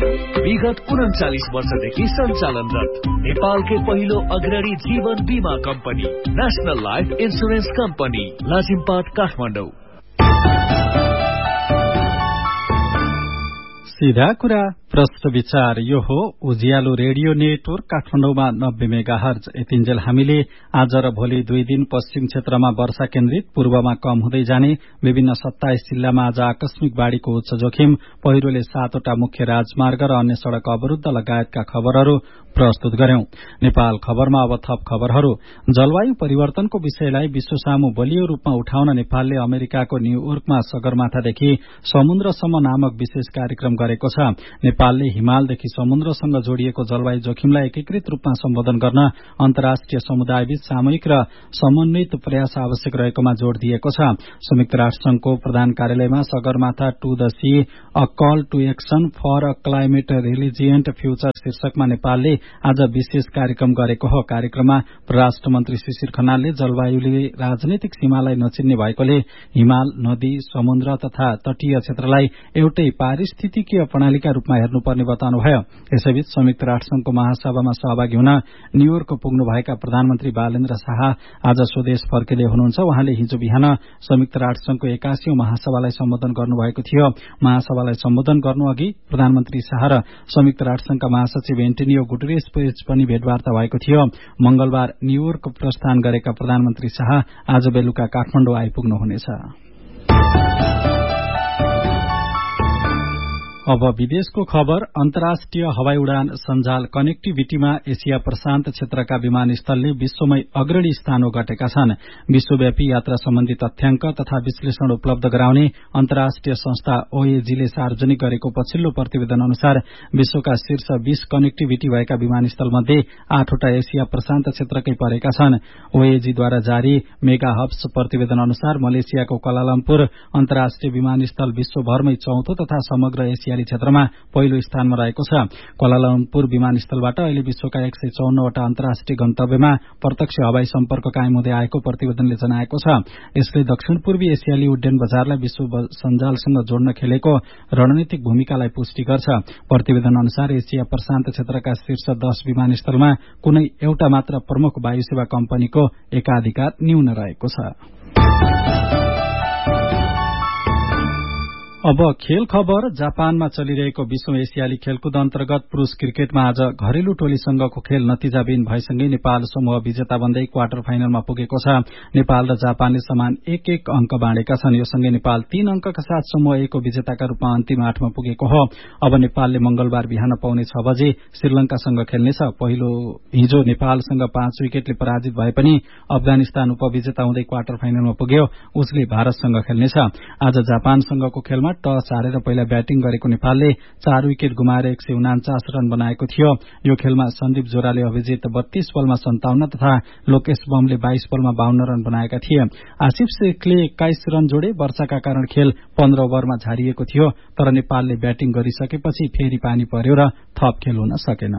विगत 39 वर्षदेखि सञ्चालनरत नेपालकै पहिलो अग्रणी जीवन बीमा company national life insurance company Lazimpat Kathmandu. सीधा कुरा प्रश्न विचार यो हो उज्यालो रेडियो नेटवर्क काठमाडौँमा 90 मेगाहर्ज। यतिन्जेल हामीले आज र भोलि 2 दिन पश्चिम क्षेत्रमा वर्षा केन्द्रित, पूर्वमा कम हुँदै जाने, विभिन्न 27 जिल्लामा आज आकस्मिक बाढ़ीको उच्च जोखिम, पहिरोले 7 वटा मुख्य राजमार्ग र अन्य सड़क अवरूद्ध लगायतका खबरहरू प्रस्तुत गर्यौं। नेपाल खबरमा अब थप खबरहरू। जलवायु परिवर्तनको विषयलाई विश्वसामु बलियो रूपमा उठाउन नेपालले अमेरिकाको न्यूयोर्कमा सगरमाथादेखि समुद्रसम्म नामक विशेष कार्यक्रम गरेको छ। नेपालले हिमालदेखि समुद्रसँग जोडिएको जलवायु जोखिमलाई एकीकृत रूपमा सम्बोधन गर्न अन्तर्राष्ट्रिय समुदायबीच सामूहिक र समन्वित प्रयास आवश्यक रहेकोमा जोड़ दिएको छ। संयुक्त राष्ट्रसंघको प्रधान कार्यालयमा Sagarmatha two the C a call two action for a climate रिलिजिएन्ट future शीर्षकमा नेपालले आज विशेष कार्यक्रम गरेको हो। कार्यक्रममा परराष्ट्र मन्त्री शिशिर खनालले जलवायुले राजनैतिक सीमालाई नचिन्ने भएकोले हिमाल, नदी, समुद्र तथा तटीय क्षेत्रलाई एउटै पारिस्थितिकीय प्रणालीका रूपमा हेर्नुपर्ने बताउनुभयो। यसैबीच संयुक्त राष्ट्रसंघको महासभामा सहभागी हुन न्यूयोर्क पुग्नुभएका प्रधानमन्त्री बालेन्द्र शाह आज स्वदेश फर्किँदै हुनुहुन्छ। उहाँले हिजो बिहान संयुक्त राष्ट्रसंघको 81औं महासभालाई सम्बोधन गर्नुभएको थियो। महासभालाई सम्बोधन गर्नु अघि प्रधानमन्त्री शाह र संयुक्त राष्ट्रसंघका महासचिव एन्टोनियो गुटेरेस बीच पनि भेटवार्ता भएको थियो। मंगलबार न्यूयोर्क प्रस्थान गरेका प्रधानमन्त्री शाह आज बेलुका काठमाडौँ आइपुग्नुहुनेछ। अब विदेशको खबर। अन्तर्राष्ट्रिय हवाई उडान सञ्जाल कनेक्टिभिटीमा एसिया प्रशान्त क्षेत्रका विमानस्थलले विश्वमै अग्रणी स्थान ओगटेका छन्। विश्वव्यापी यात्रा सम्बन्धी तथ्याङ्क तथा विश्लेषण उपलब्ध गराउने अन्तर्राष्ट्रिय संस्था ओएजीले सार्वजनिक गरेको पछिल्लो प्रतिवेदन अनुसार विश्वका शीर्ष 20 कनेक्टिभिटी भएका विमानस्थल मध्ये 8 वटा एसिया प्रशान्त क्षेत्रकै परेका छन्। ओएजीद्वारा जारी मेगा हब्स प्रतिवेदन अनुसार मलेसियाको क्वालालम्पुर अन्तर्राष्ट्रिय विमानस्थल विश्वभरमै चौथो तथा समग्र एसिया क्षेत्रमा पहिलो स्थानमा रहेको छ। क्वालालम्पुर विमानस्थलबाट अहिले विश्वका 154 वटा अन्तर्राष्ट्रिय गन्तव्यमा प्रत्यक्ष हवाई सम्पर्क कायम हुँदै आएको प्रतिवेदनले जनाएको छ। यसले दक्षिण पूर्वी एसियाली उड्डयन बजारलाई विश्व सञ्जालसँग जोड्न खेलेको रणनीतिक भूमिकालाई पुष्टि गर्छ। प्रतिवेदन अनुसार एसिया प्रशान्त क्षेत्रका शीर्ष 10 विमानस्थलमा कुनै एउटा मात्र प्रमुख वायुसेवा कम्पनीको एकाधिकार न्यून रहेको छ। अब खेल खबर। जापानमा चलिरहेको विश्व एसियाली खेलकुद अन्तर्गत पुरूष क्रिकेटमा आज घरेलु टोलीसँगको खेल नतिजाविहीन भएसँगै नेपाल समूह विजेता बन्दै क्वार्टर फाइनलमा पुगेको छ। नेपाल र जापानले समान 1-1 अंक बाँडेका छन्। यो सँगै नेपाल 3 अंकका साथ समूह A को विजेताका रूपमा अन्तिम 8मा पुगेको हो। अब नेपालले मंगलबार बिहान पाउने 6 बजे श्रीलंकासँग खेल्नेछ। हिजो नेपालसँग 5 विकेटले पराजित भए पनि अफगानिस्तान उपविजेता हुँदै क्वार्टर फाइनलमा पुग्यो। उसले भारतसँग खेल्नेछ। आज जापानसँगको खेलमा टस हारेर पहिला ब्याटिङ गरेको नेपालले 4 विकेट गुमाएर 149 रन बनाएको थियो। यो खेलमा सन्दीप जोराले अभिजित 32 बलमा 57 तथा लोकेश बमले 22 बलमा 52 रन बनाएका थिए। आसिफ शेखले 21 रन जोडे। वर्षाका कारण खेल 15 ओभरमा झारिएको थियो, तर नेपालले ब्याटिङ गरिसकेपछि फेरि पानी पर्यो र थप खेल हुन सकेन।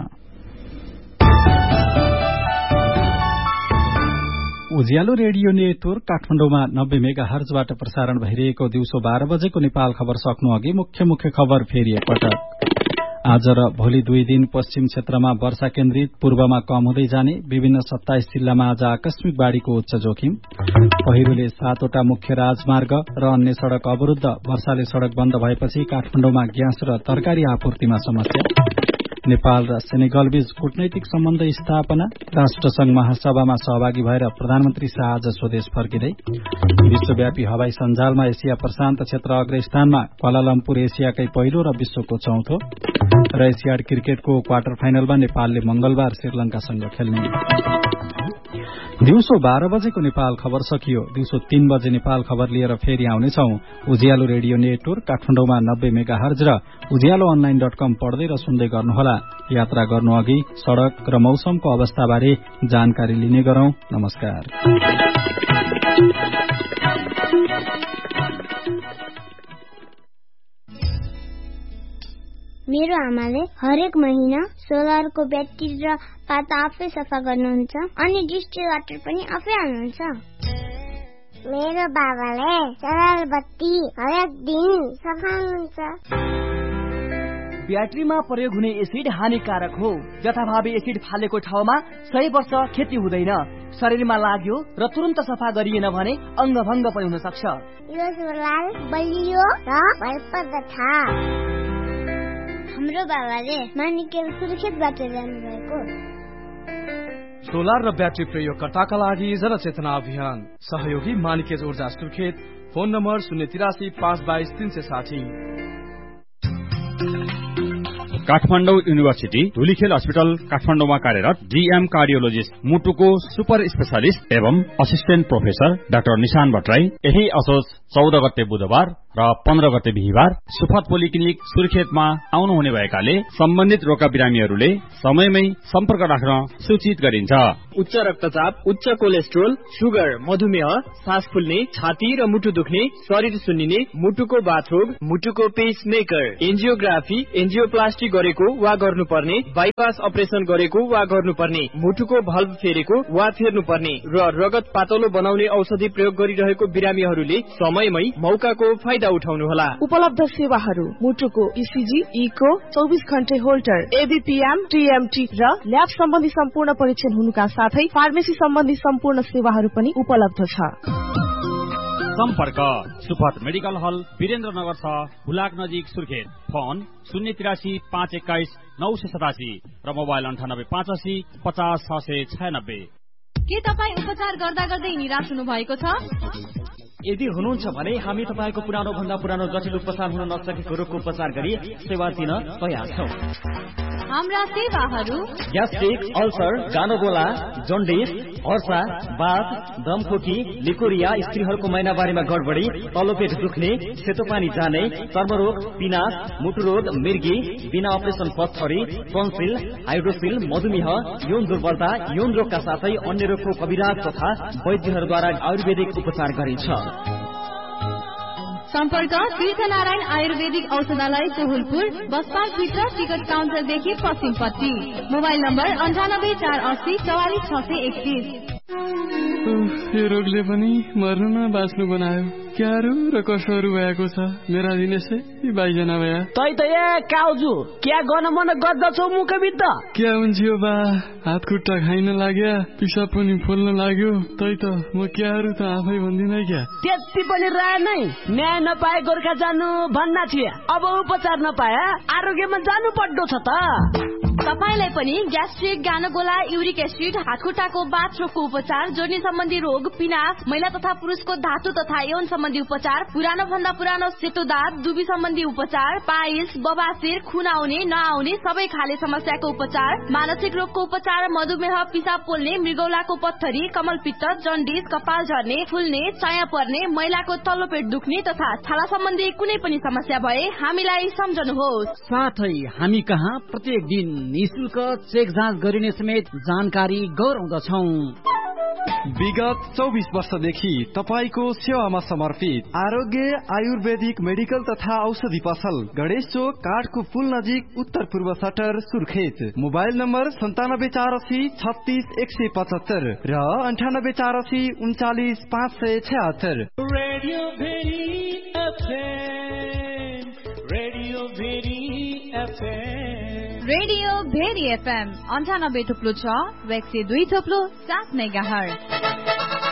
उज्यालो रेडियो नेटवर्क काठमाडौँमा 90 मेगाहर्जबाट प्रसारण भइरहेको दिउँसो 12 बजेको नेपाल खबर सक्नु अघि मुख्य खबर फेरि एकपटक। आज र भोलि 2 दिन पश्चिम क्षेत्रमा वर्षा केन्द्रित, पूर्वमा कम हुँदै जाने, विभिन्न 27 जिल्लामा आज आकस्मिक बाढ़ीको उच्च जोखिम, पहिरोले 7 वटा मुख्य राजमार्ग र अन्य सड़क अवरूद्ध, वर्षाले सड़क बन्द भएपछि काठमाडौँमा ग्यास र तरकारी आपूर्तिमा समस्या, नेपाल र सेनेगल बीच कूटनैतिक सम्बन्ध स्थापना, राष्ट्रसंघ महासभामा सहभागी भएर प्रधानमन्त्री शाह आज स्वदेश फर्किँदै, विश्वव्यापी हवाई सञ्जालमा एसिया प्रशान्त क्षेत्र अग्रस्थानमा, क्वालालम्पुर एसियाकै पहिलो र विश्वको चौथो, र एसियाड क्रिकेटको क्वार्टर फाइनलमा नेपालले मंगलबार श्रीलंकासँग खेल्ने। दिउँसो 12 बजेको नेपाल खबर सकियो। दिउँसो 3 बजे नेपाल खबर लिएर फेरि आउनेछौ। उज्यालो रेडियो नेटवर्क काठमाडौँमा 90 मेगाहर्ज र उज्यालो अनलाइन.com पढ्दै र सुन्दै गर्नुहोला। यात्रा गर्नु अघि सड़क र मौसमको अवस्थाबारे जानकारी लिने गरौं। नमस्कार। मेरो आमाले हरेक महिना सोलरको ब्याट्री र पाता आफै सफा गर्नुहुन्छ अनि डिस्टिल वाटर पनि आफै हाल्नुहुन्छ। मेरो बाबाले सोलर बत्ती हरेक दिन सफा गर्नुहुन्छ। ब्याट्रीमा प्रयोग हुने एसिड हानिकारक हो। जथाभावी एसिड फालेको ठाउँमा 100 वर्ष खेती हुँदैन। शरीरमा लाग्यो र तुरन्त सफा गरिएन भने अङ्गभङ्ग पनि हुन सक्छ। यो सोलर बलियो र भरपर्दो छ। हाम्रो बाबाले मानिकेल सुर्खेतबाट ल्याउनु भएको। सोलर र ब्याट्री प्रयोगकर्ताका लागि जनचेतना अभियान सहयोगी मानिकेज ऊर्जा Surkhet. Phone number 083 522 360। Kathmandu university Dhulikhel अस्पताल काठमाडौँमा कार्यरत डीएम कार्डियोलोजिस्ट मुटुको सुपर स्पेशलिस्ट एवं असिस्टेन्ट प्रोफेसर डाक्टर निशान भट्टराई यही असोज 14 गते बुधबार र 15 गते बिहीबार सुफत पोलिक्लिनिक सुर्खेतमा आउनुहुने भएकाले सम्बन्धित रोगका बिरामीहरूले समयमै सम्पर्क राख्न सूचित गरिन्छ। उच्च रक्तचाप, उच्च कोलेस्ट्रोल, सुगर, मधुमेह, सास फुल्ने, छाती र मुटु दुख्ने, शरीर सुन्निने, मुटुको बाथरोग, मुटुको पेसमेकर, एन्जियोग्राफी, एन्जियोप्लास्टी गरेको वा गर्नुपर्ने, बाइपास अपरेसन गरेको वा गर्नुपर्ने, मुटुको भल्भ फेरेको वा फेर्नुपर्ने र रगत पातलो बनाउने औषधि प्रयोग गरिरहेको बिरामीहरूले समयमै मौकाको फाइदा उठाउनुहोला। उपलब्ध सेवाहरू मुटुको इसिजी, इको, 24 घण्टे होल्टर, एबीपीएम, टीएमटी र ल्याब सम्बन्धी सम्पूर्ण परीक्षण हुनुका साथै फार्मेसी सम्बन्धी सम्पूर्ण सेवाहरू पनि उपलब्ध छ। सम्पर्क सुफत मेडिकल हल वीरेन्द्रनगर 6 हुलाक नजिक सुर्खेत। फोन 083 521 987 र मोबाइल 98 85 50 696। के तपाईँ उपचार गर्दा गर्दै निराश हुनु भएको छ? यदि हुनुहुन्छ भने हामी तपाईँको पुरानो भन्दा पुरानो जटिल उपचार हुन नसकेको रोगको उपचार गरी सेवा दिन तयार छौं। हाम्रा सेवाहरू ग्यास्ट्रिक, अल्सर, गानोगोला, जन्डिस, हर्सा, बाथ, दमखोकी, लिकोरिया, स्त्रीहरूको महिनावारीमा गडबडी, तल्लो पेट दुख्ने, सेतो पानी जाने, चर्मरोग, पिनास, मुटुरोग, मिर्गी, बिना अपरेसन पत्थरी, टन्सिल, हाइड्रोसिल, मधुमेह, यौन दुर्बलता, यौन रोगका साथै अन्य रोगको कविराज तथा वैद्यहरूद्वारा आयुर्वेदिक उपचार गरिन्छ। सम्पर्क तीर्थनारायण आयुर्वेदिक औषधालय कोहुलपुर, बस पार्क भित्र टिकट काउन्टरदेखि पश्चिमपट्टि। Mobile number 98 480 44 631। यो रोगले पनि मर्नु न बाँच्नु बनायो। क्यारो र कसोहरू भएको छ मेरा दिनेशै बाइजना भया। तै त ए काउजु क्या गर्न मन गर्दछौ मुखबिद? क्या हुन्छ बा, हात खुट्टा खाइन लाग्या, पिसाब पनि फुल्न लाग्यो। तै त म क्याहरू त आफै भन्दिन क्या। त्यति पनि रहे नै न्याय नपाए गोर्खा जानु भन्ना थिए। अब उपचार नपाए आरोग्यमा जानु पर्दो छ त। तपाईलाई पनि ग्यास्ट्रिक, गानोगोला, युरिक एसिड, हातखुट्टाको बाथरोगको उपचार, जोर्नी सम्बन्धी रोग, पिनास, महिला तथा पुरुषको धातु तथा यौन सम्बन्धी उपचार, पुरानो भन्दा पुरानो सेतो दाँत, दुबी सम्बन्धी उपचार, पाइल्स, बबासिर, खुन आउने नआउने सबै खाले समस्याको उपचार, मानसिक रोगको उपचार, मधुमेह, पिसाब पोल्ने, मृगौलाको पत्थरी, कमलपित्त, जन्डिस, कपाल झर्ने, फुल्ने, चाया पर्ने, महिलाको तल्लो पेट दुख्ने तथा छाला सम्बन्धी कुनै पनि समस्या भए हामीलाई सम्झनुहोस्। साथै हामी कहाँ प्रत्येक दिन निशुल्क चेक जाँच गरिने समेत जानकारी गराउँदछौं। विगत 24 वर्षदेखि तपाईको सेवामा समर्पित आरोग्य आयुर्वेदिक मेडिकल तथा औषधि पसल, गणेश चोक, काठको पुल नजिक, उत्तर पूर्व सटर, सुर्खेत। मोबाइल नम्बर 97 480 36 175 र 98 480 39 576। Radio very FM, radio very FM, radio very FM 98.6 र 102.7 मेगाहर्ज।